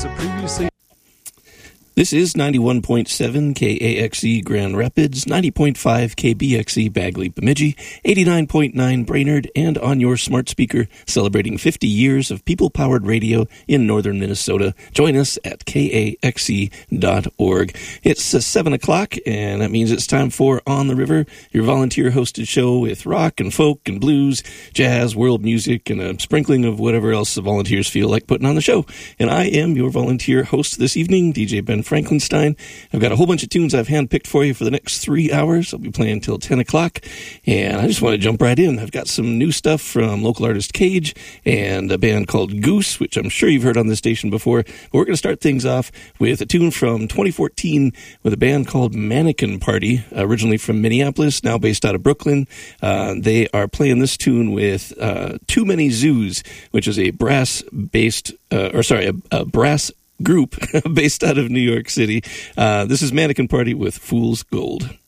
was a previously... This is 91.7 KAXE Grand Rapids, 90.5 KBXE Bagley Bemidji, 89.9 Brainerd, and on your smart speaker, celebrating 50 years of people-powered radio in northern Minnesota. Join us at kaxe.org. It's 7 o'clock, and that means it's time for On the River, your volunteer-hosted show with rock and folk and blues, jazz, world music, and a sprinkling of whatever else the volunteers feel like putting on the show. And I am your volunteer host this evening, DJ Ben Franklinstein. I've got a whole bunch of tunes I've handpicked for you for the next 3 hours. I'll be playing till 10 o'clock, and I just want to jump right in. I've got some new stuff from local artist Cage and a band called Goose, which I'm sure you've heard on this station before. But we're going to start things off with a tune from 2014 with a band called Mannequin Party, originally from Minneapolis, now based out of Brooklyn. They are playing this tune with Too Many Zoos, which is a brass-based, a brass group based out of New York City. This is Mannequin Party with Fool's Gold.